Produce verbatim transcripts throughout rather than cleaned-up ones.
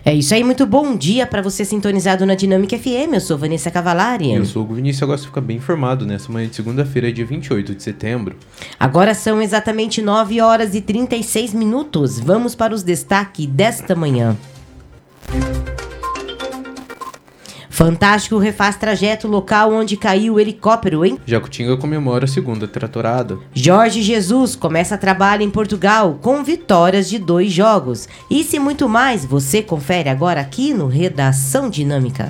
É isso aí, muito bom dia para você sintonizado na Dinâmica F M. Eu sou Vanessa Cavalari. Eu sou o Vinícius, agora você fica bem informado nessa manhã de segunda-feira, dia vinte e oito de setembro. Agora são exatamente nove horas e trinta e seis minutos. Vamos para os destaques desta manhã. Fantástico refaz trajeto local onde caiu o helicóptero, hein? Jacutinga comemora a segunda tratorada. Jorge Jesus começa trabalho em Portugal com vitórias de dois jogos. Isso e muito mais você confere agora aqui no Redação Dinâmica.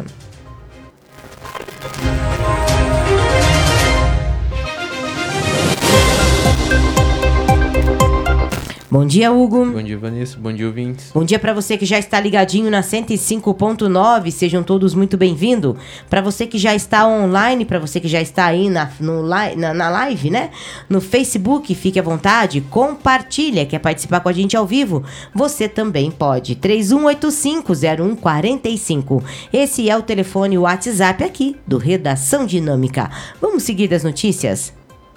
Bom dia, Hugo. Bom dia, Vanessa. Bom dia, ouvintes. Bom dia para você que já está ligadinho na cento e cinco ponto nove. Sejam todos muito bem-vindos. Para você que já está online, para você que já está aí na, no, na, na live, né? No Facebook, fique à vontade, compartilha. Quer participar com a gente ao vivo? Você também pode. três um oito cinco, zero um quatro cinco. Esse é o telefone e o WhatsApp aqui do Redação Dinâmica. Vamos seguir das notícias?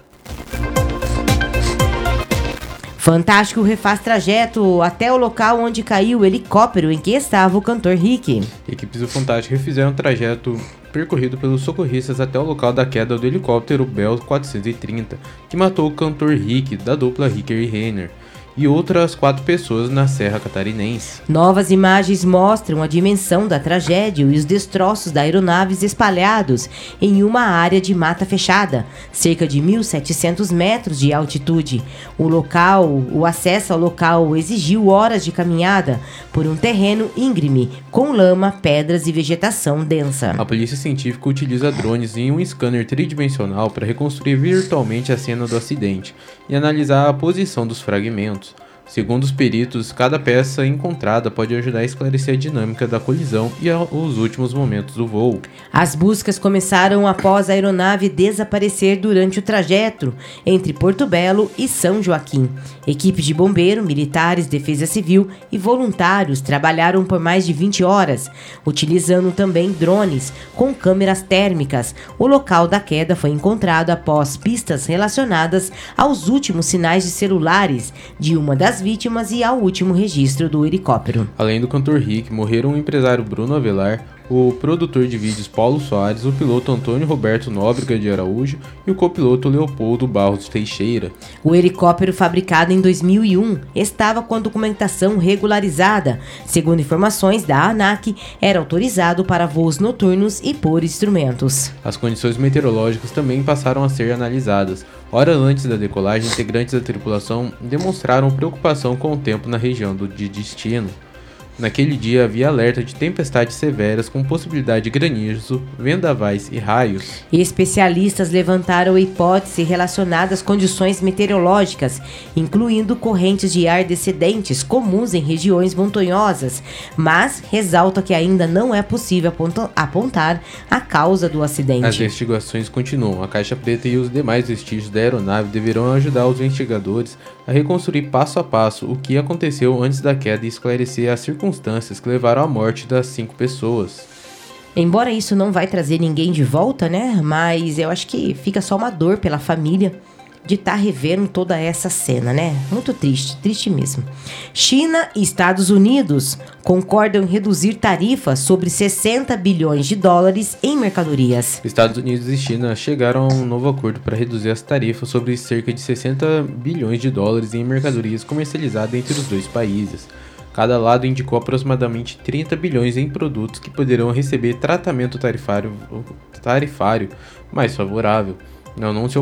Fantástico refaz trajeto até o local onde caiu o helicóptero em que estava o cantor Rick. Equipes do Fantástico refizeram o trajeto percorrido pelos socorristas até o local da queda do helicóptero Bell quatrocentos e trinta, que matou o cantor Rick, da dupla Ricker e Renner, e outras quatro pessoas na Serra Catarinense. Novas imagens mostram a dimensão da tragédia e os destroços da aeronave espalhados em uma área de mata fechada, cerca de mil e setecentos metros de altitude. O local, o acesso ao local exigiu horas de caminhada por um terreno íngreme, com lama, pedras e vegetação densa. A polícia científica utiliza drones e um scanner tridimensional para reconstruir virtualmente a cena do acidente e analisar a posição dos fragmentos. Segundo os peritos, cada peça encontrada pode ajudar a esclarecer a dinâmica da colisão e os últimos momentos do voo. As buscas começaram após a aeronave desaparecer durante o trajeto entre Porto Belo e São Joaquim. Equipes de bombeiro, militares, defesa civil e voluntários trabalharam por mais de vinte horas, utilizando também drones com câmeras térmicas. O local da queda foi encontrado após pistas relacionadas aos últimos sinais de celulares de uma das vítimas e ao último registro do helicóptero. Além do cantor Rick, morreram o empresário Bruno Avelar, o produtor de vídeos Paulo Soares, o piloto Antônio Roberto Nóbrega de Araújo e o copiloto Leopoldo Barros Teixeira. O helicóptero, fabricado em dois mil e um, estava com a documentação regularizada. Segundo informações da ANAC, era autorizado para voos noturnos e por instrumentos. As condições meteorológicas também passaram a ser analisadas. Horas antes da decolagem, integrantes da tripulação demonstraram preocupação com o tempo na região do de destino. Naquele dia havia alerta de tempestades severas com possibilidade de granizo, vendavais e raios. Especialistas levantaram hipóteses relacionadas às condições meteorológicas, incluindo correntes de ar descendentes comuns em regiões montanhosas, mas ressalta que ainda não é possível apontar a causa do acidente. As investigações continuam. A caixa preta e os demais vestígios da aeronave deverão ajudar os investigadores a reconstruir passo a passo o que aconteceu antes da queda e esclarecer as circunstâncias circunstâncias que levaram à morte das cinco pessoas. Embora isso não vai trazer ninguém de volta, né? Mas eu acho que fica só uma dor pela família de estar tá revendo toda essa cena, né? Muito triste, triste mesmo. China e Estados Unidos concordam em reduzir tarifas sobre sessenta bilhões de dólares em mercadorias. Estados Unidos e China chegaram a um novo acordo para reduzir as tarifas sobre cerca de sessenta bilhões de dólares em mercadorias comercializadas entre os dois países. Cada lado indicou aproximadamente trinta bilhões em produtos que poderão receber tratamento tarifário, tarifário mais favorável. Não, não se